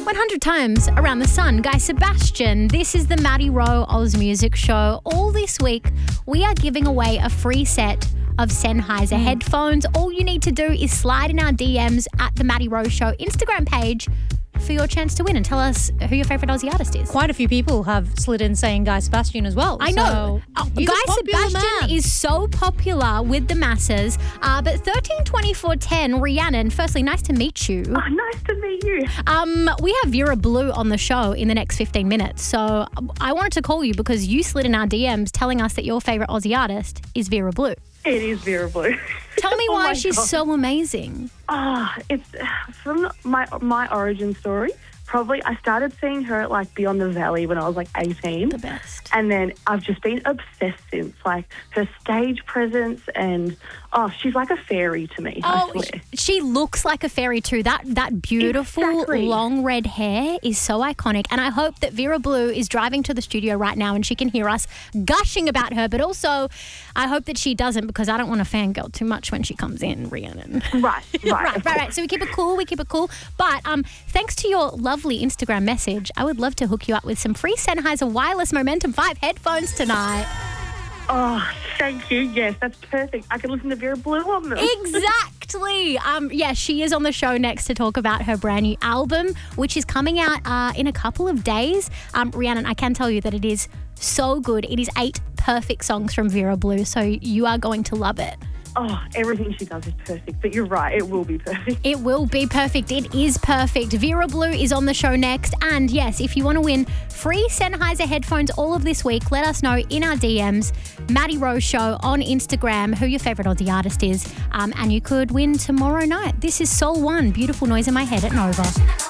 100 times around the sun. Guy Sebastian, this is the Maddie Rowe Oz Music Show. All this week, we are giving away a free set of Sennheiser headphones. All you need to do is slide in our DMs at the Maddie Rowe Show Instagram page for your chance to win and tell us who your favourite Aussie artist is. Quite a few people have slid in saying Guy Sebastian as well. I know. Guy Sebastian is so popular with the masses. But 132410, Rhiannon, firstly, nice to meet you. Oh, nice to meet you. We have Vera Blue on the show in the next 15 minutes. So I wanted to call you because you slid in our DMs telling us that your favourite Aussie artist is Vera Blue. It is Vera Blue. Tell me why she's God. so amazing. It's from my origin story. Probably I started seeing her at like Beyond the Valley when I was like 18. The best. And then I've just been obsessed since. Like her stage presence and she's like a fairy to me, I swear. She looks like a fairy too. That beautiful long red hair is so iconic. And I hope that Vera Blue is driving to the studio right now and she can hear us gushing about her. But also I hope that she doesn't because I don't want to fangirl too much when she comes in, Rhiannon. Right. Right. So we keep it cool. But thanks to your lovely Instagram message, I would love to hook you up with some free Sennheiser Wireless Momentum 5 headphones tonight. Oh, thank you. Yes, that's perfect. I can listen to Vera Blue on them. Exactly. She is on the show next to talk about her brand new album, which is coming out in a couple of days. Rhiannon, I can tell you that it is so good. It is 8 perfect songs from Vera Blue, so you are going to love it. Oh, everything she does is perfect. But you're right, it will be perfect. It will be perfect. It is perfect. Vera Blue is on the show next. And yes, if you want to win free Sennheiser headphones all of this week, let us know in our DMs, Maddie Rowe Show on Instagram, who your favourite Aussie artist is. And you could win tomorrow night. This is Soul One, Beautiful Noise in My Head at Nova.